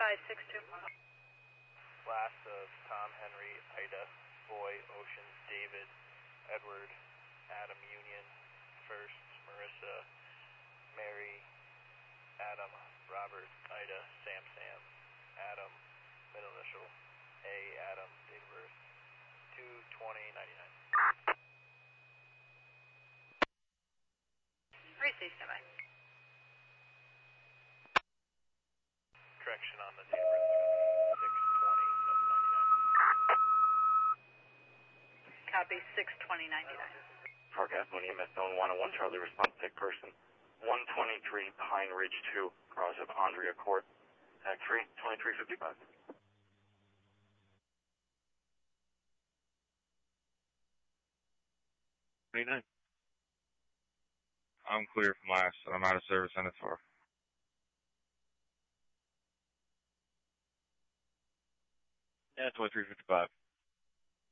562. Last of Tom, Henry, Ida, Boy, Ocean, David, Edward, Adam, Union, First, Marissa, Mary, Adam, Robert, Ida, Sam, Adam, middle initial, A, Adam, date of birth, 2/20/99. Receive, standby. Correction on the date of birth, 6/20/99. Copy, 6/20/99. Forecast, Moon EMS zone 101, Charlie response, sick person. 123 Pine Ridge 2, cross of Andrea Court. Tag 3, 2355. 29. I'm clear from last, and I'm out of service on it for. Yeah, 2355.